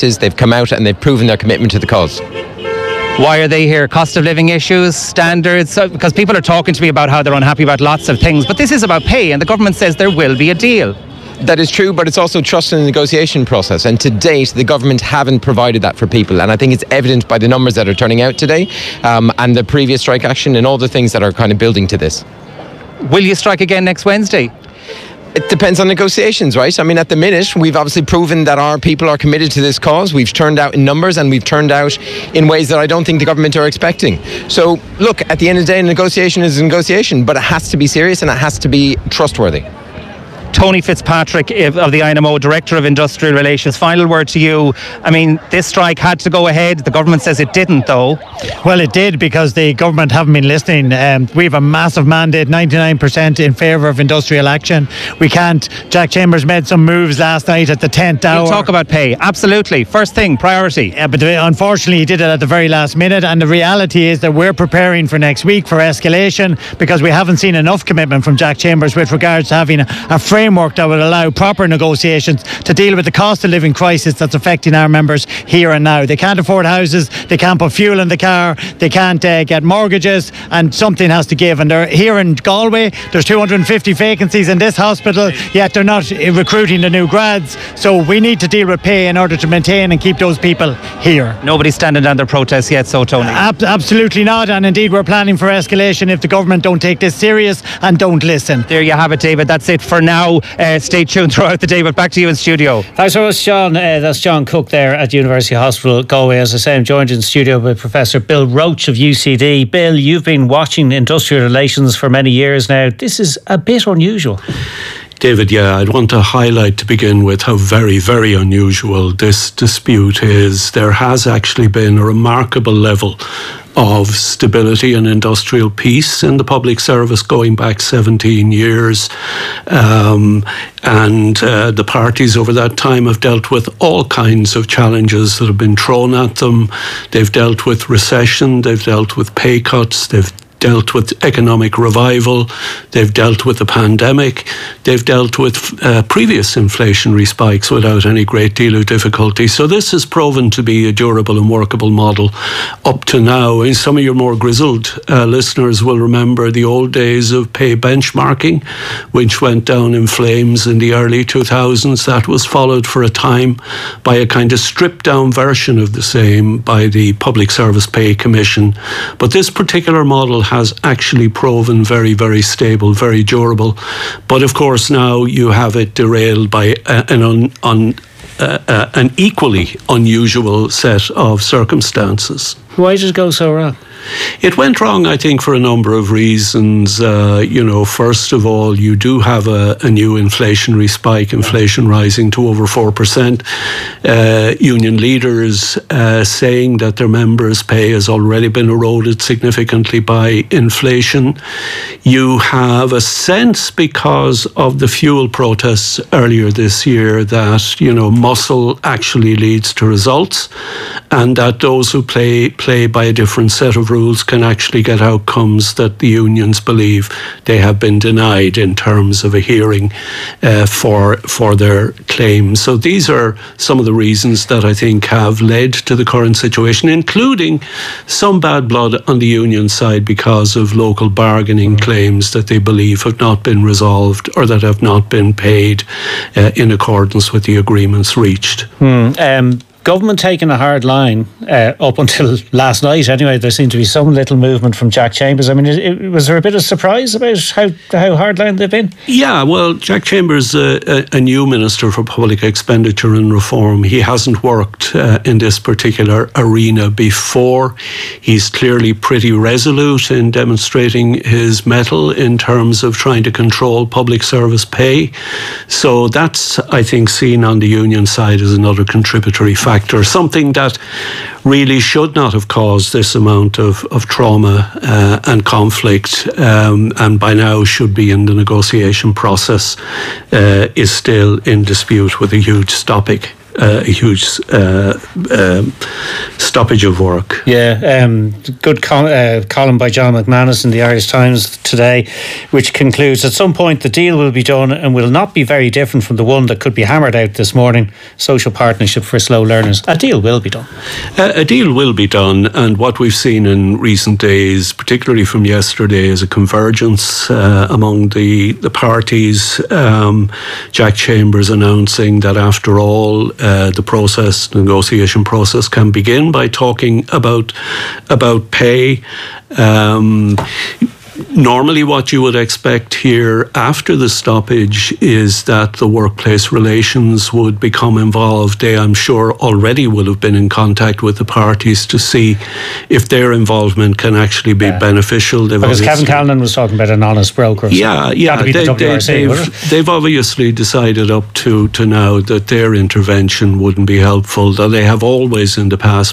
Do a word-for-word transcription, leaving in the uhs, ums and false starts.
forces. They've come out and they've proven their commitment to the cause. Why are they here? Cost of living issues, standards? So, because people are talking to me about how they're unhappy about lots of things, but this is about pay, and the government says there will be a deal. That is true, but it's also trust in the negotiation process. And to date, the government haven't provided that for people. And I think it's evident by the numbers that are turning out today, um, and the previous strike action and all the things that are kind of building to this. Will you strike again next Wednesday? It depends on negotiations, right? I mean, at the minute, we've obviously proven that our people are committed to this cause. We've turned out in numbers, and we've turned out in ways that I don't think the government are expecting. So, look, at the end of the day, a negotiation is a negotiation, but it has to be serious and it has to be trustworthy. Tony Fitzpatrick of the I N M O, Director of Industrial Relations. Final word to you. I mean, this strike had to go ahead. The government says it didn't, though. Well, it did, because the government haven't been listening. Um, we have a massive mandate, ninety-nine percent in favour of industrial action. We can't. Jack Chambers made some moves last night at the tenth hour. We'll talk about pay. Absolutely. First thing, priority. Yeah, but unfortunately he did it at the very last minute, and the reality is that we're preparing for next week for escalation, because we haven't seen enough commitment from Jack Chambers with regards to having a, a framework that would allow proper negotiations to deal with the cost of living crisis that's affecting our members here and now. They can't afford houses, they can't put fuel in the car, they can't uh, get mortgages, and something has to give. And they're here in Galway, there's two hundred fifty vacancies in this hospital, yet they're not recruiting the new grads. So we need to deal with pay in order to maintain and keep those people here. Nobody's standing down their protests yet, so Tony? Ab- absolutely not, and indeed we're planning for escalation if the government don't take this serious and don't listen. There you have it, David. That's it for now. Uh, stay tuned throughout the day, but back to you in studio. Thanks so much, John. Uh, that's John Cook there at University Hospital Galway. As I say, I'm joined in studio by Professor Bill Roach of U C D. Bill, you've been watching industrial relations for many years now. This is a bit unusual. David, yeah, I'd want to highlight to begin with how very, very unusual this dispute is. There has actually been a remarkable level of stability and industrial peace in the public service going back seventeen years. Um, and uh, the parties over that time have dealt with all kinds of challenges that have been thrown at them. They've dealt with recession, they've dealt with pay cuts, they've dealt with economic revival, they've dealt with the pandemic, they've dealt with uh, previous inflationary spikes without any great deal of difficulty. So this has proven to be a durable and workable model up to now. And some of your more grizzled uh, listeners will remember the old days of pay benchmarking, which went down in flames in the early two thousands. That was followed for a time by a kind of stripped down version of the same by the Public Service Pay Commission. But this particular model has actually proven very, very stable, very durable. But of course now you have it derailed by uh, an, un, un, uh, uh, an equally unusual set of circumstances. Why did it go so wrong? It went wrong, I think, for a number of reasons. Uh, you know, first of all, you do have a, a new inflationary spike, inflation rising to over four percent. Uh, union leaders uh, saying that their members' pay has already been eroded significantly by inflation. You have a sense, because of the fuel protests earlier this year, that, you know, muscle actually leads to results, and that those who play play by a different set of rules can actually get outcomes that the unions believe they have been denied in terms of a hearing uh, for for their claims. So these are some of the reasons that I think have led to the current situation, including some bad blood on the union side because of local bargaining claims that they believe have not been resolved or that have not been paid uh, in accordance with the agreements reached. Hmm. Um, Government taking a hard line uh, up until last night. Anyway, there seemed to be some little movement from Jack Chambers. I mean, it, it, was there a bit of surprise about how how hard line they've been? Yeah, well, Jack Chambers, uh, a, a new Minister for Public Expenditure and Reform. He hasn't worked uh, in this particular arena before. He's clearly pretty resolute in demonstrating his mettle in terms of trying to control public service pay. So that's, I think, seen on the union side as another contributory factor. Factor, something that really should not have caused this amount of, of trauma uh, and conflict, um, and by now should be in the negotiation process, uh, is still in dispute with a huge topic. uh, a huge uh, um, stoppage of work. Yeah, um, good col- uh, column by John McManus in the Irish Times today, which concludes, at some point the deal will be done and will not be very different from the one that could be hammered out this morning, social partnership for slow learners. A deal will be done. Uh, a deal will be done, and what we've seen in recent days, particularly from yesterday, is a convergence uh, among the, the parties. Um, Jack Chambers announcing that after all, uh, the process, the negotiation process can begin by talking about about pay. Um, Normally what you would expect here after the stoppage is that the workplace relations would become involved. They, I'm sure, already will have been in contact with the parties to see if their involvement can actually be yeah. beneficial. They've because Kevin Callanan was talking about an honest broker. So yeah, yeah. They, the they, they've, they've obviously decided up to, to now that their intervention wouldn't be helpful, though they have always in the past